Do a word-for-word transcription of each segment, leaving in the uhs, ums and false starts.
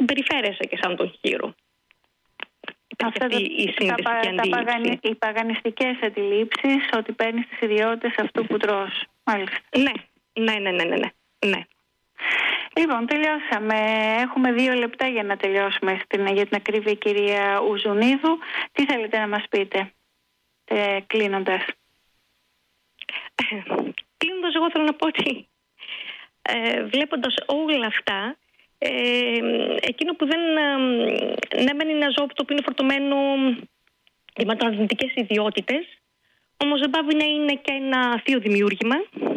συμπεριφέρεσαι και σαν τον χείρο. Αυτά αυτή τα, η σύνδεση τα, και τα αντίληψη. παγανι, οι παγανιστικές αντιλήψεις ότι παίρνεις τις ιδιότητες αυτού που τρως. Μάλιστα. Ναι, ναι, ναι, ναι, ναι, ναι. ναι. Λοιπόν, τελειώσαμε. Έχουμε δύο λεπτά για να τελειώσουμε στην, για την ακρίβεια κυρία Ουζουνίδου. Τι θέλετε να μας πείτε, ε, κλείνοντας? Ε, κλείνοντας, εγώ θέλω να πω ότι ε, βλέποντας όλα αυτά, ε, εκείνο που δεν... Ε, ναι, μεν είναι ένα ζώο το οποίο είναι φορτωμένο με μεταδυτικές ιδιότητες, όμως δεν πάβει να είναι και ένα θείο δημιούργημα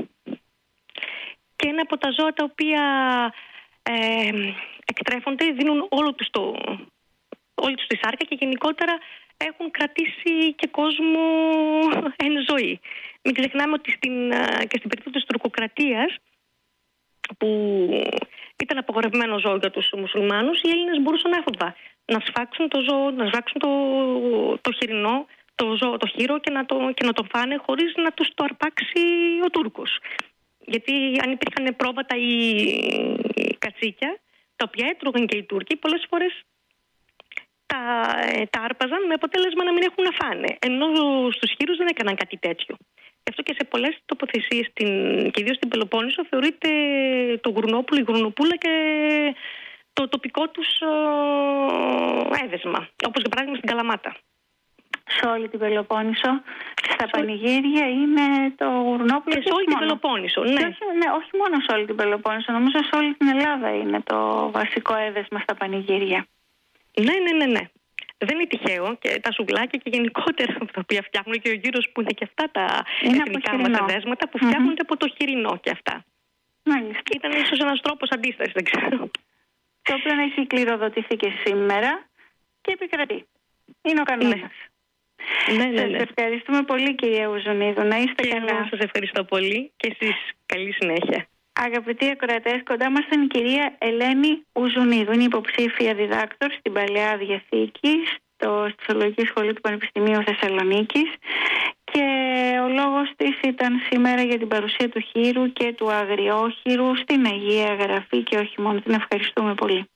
και ένα από τα ζώα τα οποία ε, εκτρέφονται, δίνουν όλο τους το, όλη τους τη σάρκα και γενικότερα έχουν κρατήσει και κόσμο εν ζωή. Μην ξεχνάμε ότι στην, και στην περίπτωση της τουρκοκρατίας, που ήταν απαγορευμένο ζώο για τους μουσουλμάνους, οι Έλληνες μπορούσαν άφοβα να σφάξουν το ζώο, να σφάξουν το, το χοιρινό, το ζώο, το χείρο και να το, και να το φάνε χωρίς να τους το αρπάξει ο Τούρκος. Γιατί αν υπήρχαν πρόβατα ή κατσίκια, τα οποία έτρωγαν και οι Τούρκοι, πολλές φορές τα, τα άρπαζαν με αποτέλεσμα να μην έχουν να φάνε. Ενώ στους χείρους δεν έκαναν κάτι τέτοιο. Γι' αυτό και σε πολλές τοποθεσίες, και ιδίως στην Πελοπόννησο, θεωρείται το γουρνόπουλο, η γουρνοπούλα και το τοπικό τους έδεσμα. Όπως για παράδειγμα στην Καλαμάτα. Σε όλη την Πελοπόννησο, στα πανηγύρια είναι το γουρνόπουλο. Και σε όλη την Πελοπόννησο, ναι. Και όχι, ναι. Όχι μόνο σε όλη την Πελοπόννησο, νομίζω σε όλη την Ελλάδα είναι το βασικό έδεσμα στα πανηγύρια. Ναι, ναι, ναι, ναι. Δεν είναι τυχαίο και τα σουβλάκια και γενικότερα τα οποία φτιάχνουν και ο γύρος που είναι και αυτά τα είναι εθνικά μας εδέσματα που φτιάχνονται mm-hmm. από το χοιρινό και αυτά. Μάλιστα. Ήταν ίσως ένας τρόπος αντίστασης, δεν ξέρω. Το οποίο έχει κληροδοτηθεί και σήμερα και επικρατεί. Είναι ο κανόνας. Ναι. Ναι, ναι, ναι. Σας ευχαριστούμε πολύ, κυρία Ουζουνίδου. Να είστε και καλά. Εγώ σας ευχαριστώ πολύ και εσείς καλή συνέχεια. Αγαπητοί ακροατές, κοντά μας ήταν η κυρία Ελένη Ουζουνίδου. Είναι υποψήφια διδάκτορ στην Παλαιά Διαθήκη, στο, στη Θεολογική Σχολή του Πανεπιστημίου Θεσσαλονίκης. Και ο λόγος της ήταν σήμερα για την παρουσία του χείρου και του αγριόχειρου στην Αγία Γραφή και όχι μόνο. Την ευχαριστούμε πολύ.